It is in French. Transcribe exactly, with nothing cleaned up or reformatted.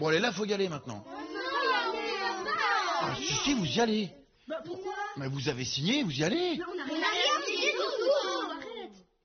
elle est là, faut y aller maintenant. Ah, si, si, vous y allez. Bah pourquoi? Mais vous avez signé, vous y allez. On n'a rien signé du tout.